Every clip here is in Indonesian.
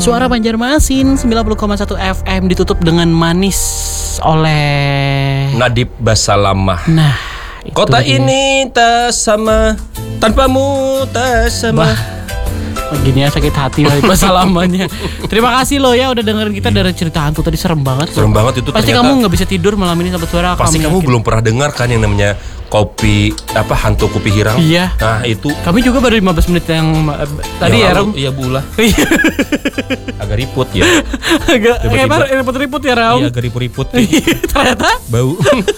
Suara Banjarmasin 90,1 FM ditutup dengan manis oleh Nadib Basalamah. Nah, Kota ini tak sama, tanpamu tak sama. Begini ya sakit hati dari Basalamahnya. Terima kasih lo ya udah dengerin kita dari cerita hantu tadi, serem banget. Serem banget itu. Pasti ternyata, kamu nggak bisa tidur malam ini Sobat Suara. pasti kamu belum pernah dengar kan yang namanya kopi apa hantu kopi hirang. Iya. Nah itu Kami juga baru 15 menit yang tadi ya Ram. Iya Bu Ulah. Agak riput ya. Agak ribut ya Ram. Iya agak riput-riput. Ternyata Bau.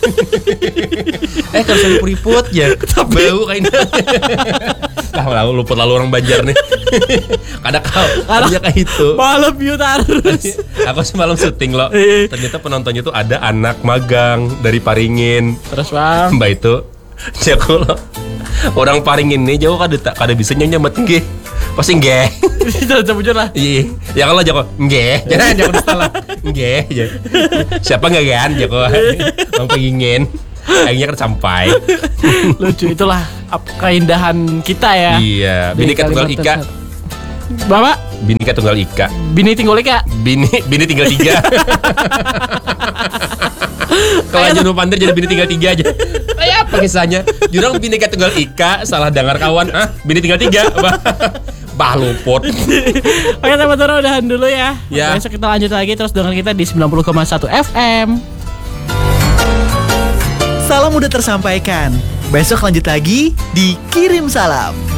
Kalau saya riput ya bau kayaknya. Lah luput lalu orang Banjar nih. Kadang kayak itu. malam view terus. Aku semalam syuting loh. Ternyata penontonnya tuh ada anak magang dari Paringin. Terus Bang. Mbak itu jago loh. Orang Paringin nih jauh kada bisa nyambat nggih. Pasti nggih. Jangan jujur lah. Iya. Ya kalau jago nggih. Jangan salah. Nggih. Siapa enggak kan jago. Bang Paringin. Akhirnya kan sampai. Lucu, itulah keindahan kita ya. Iya. Binika Tunggal Ika. Bapak? Binika Tunggal Ika. Bini tinggal Ika. Bini tinggal 3. Kalau Juno Panter jadi bini tinggal 3 aja. Kayak apa kisahnya? Jurang Binika Tunggal Ika, salah dengar kawan. Bini tinggal 3. Bah luput. Oke teman-teman, udahan dulu ya. Ya. Besok kita lanjut lagi, terus dengar kita di 90,1 FM. Salam udah tersampaikan. Besok lanjut lagi di Kirim Salam.